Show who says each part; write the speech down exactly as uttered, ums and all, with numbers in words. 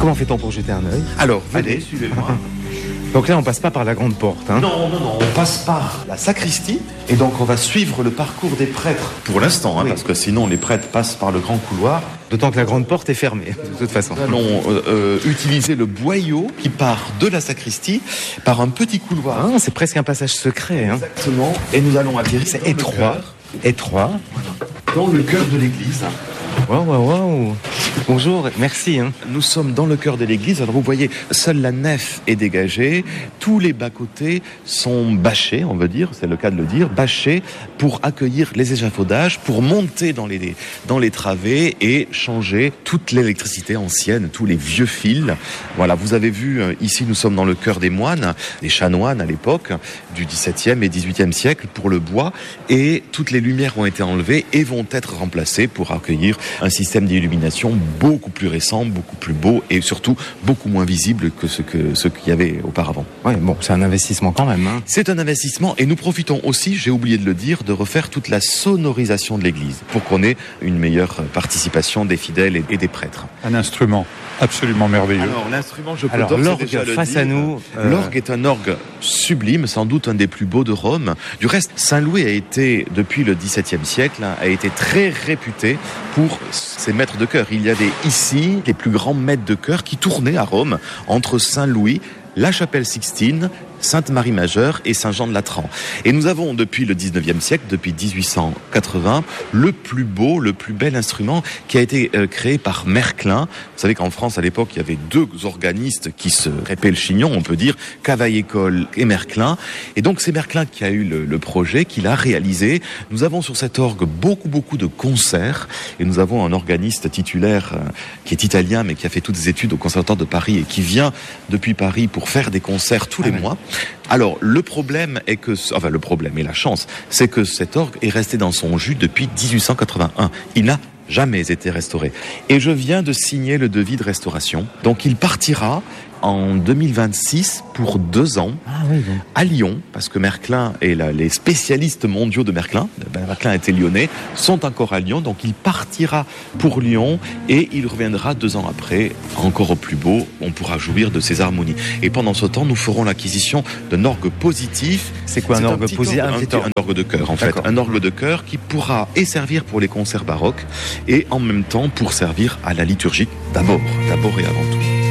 Speaker 1: Comment fait-on pour jeter un œil?
Speaker 2: Alors, allez, suivez-moi.
Speaker 1: Donc là, on passe pas par la grande porte, hein?
Speaker 2: Non, non, non, on passe par la sacristie, et donc on va suivre le parcours des prêtres, pour l'instant, hein, oui. Parce que sinon les prêtres passent par le grand couloir.
Speaker 1: D'autant que la grande porte est fermée, de toute façon.
Speaker 2: Nous allons euh, euh, utiliser le boyau qui part de la sacristie par un petit couloir.
Speaker 1: Ah, c'est presque un passage secret, hein?
Speaker 2: Exactement, et nous allons atterrir.
Speaker 1: C'est étroit, étroit.
Speaker 2: Dans le cœur de l'église.
Speaker 1: Waouh, waouh, waouh. Bonjour, merci. Hein.
Speaker 2: Nous sommes dans le cœur de l'église. Alors vous voyez, seule la nef est dégagée. Tous les bas-côtés sont bâchés, on veut dire, c'est le cas de le dire, bâchés pour accueillir les échafaudages, pour monter dans les, dans les travées et changer toute l'électricité ancienne, tous les vieux fils. Voilà, vous avez vu, ici nous sommes dans le cœur des moines, des chanoines à l'époque, du dix-septième et dix-huitième siècle pour le bois. Et toutes les lumières ont été enlevées et vont être remplacées pour accueillir un système d'illumination beaucoup plus récent, beaucoup plus beau et surtout beaucoup moins visible que ce que ce qu'il y avait auparavant.
Speaker 1: Oui, bon, c'est un investissement quand même. Hein.
Speaker 2: C'est un investissement et nous profitons aussi, j'ai oublié de le dire, de refaire toute la sonorisation de l'église pour qu'on ait une meilleure participation des fidèles et des prêtres.
Speaker 3: Un instrument absolument merveilleux.
Speaker 2: Alors l'instrument, je peux
Speaker 1: Alors l'orgue face à nous.
Speaker 2: Euh... L'orgue est un orgue sublime, sans doute un des plus beaux de Rome. Du reste, Saint-Louis a été, depuis le dix-septième siècle, a été très réputé pour ses maîtres de chœur. Il y avait ici les plus grands maîtres de chœur qui tournaient à Rome entre Saint-Louis, la chapelle Sixtine, Sainte-Marie-Majeure et Saint-Jean-de-Latran. Et nous avons depuis le dix-neuvième siècle, depuis dix-huit cent quatre-vingts, le plus beau, le plus bel instrument qui a été euh, créé par Merklin. Vous savez qu'en France, à l'époque, il y avait deux organistes qui se crépaient le chignon, on peut dire, Cavaillé-Coll et Merklin. Et donc c'est Merklin qui a eu le, le projet, qui l'a réalisé. Nous avons sur cet orgue beaucoup, beaucoup de concerts. Et nous avons un organiste titulaire euh, qui est italien, mais qui a fait toutes ses études au Conservatoire de Paris et qui vient depuis Paris pour faire des concerts tous les ah, mois. Alors, le problème est que, enfin, le problème et la chance, c'est que cet orgue est resté dans son jus depuis dix-huit cent quatre-vingt-un. Il n'a jamais été restauré. Et je viens de signer le devis de restauration. Donc, il partira en deux mille vingt-six pour deux ans
Speaker 1: ah, oui, oui.
Speaker 2: à Lyon, parce que Merklin et la, les spécialistes mondiaux de Merklin, ben Merklin était lyonnais, sont encore à Lyon, donc il partira pour Lyon et il reviendra deux ans après, encore au plus beau, on pourra jouir de ses harmonies. Et pendant ce temps, nous ferons l'acquisition d'un orgue positif.
Speaker 1: C'est quoi un orgue positif?
Speaker 2: Un, un, un orgue de chœur, en fait. Un orgue de chœur qui pourra et servir pour les concerts baroques et en même temps pour servir à la liturgie d'abord, d'abord et avant tout.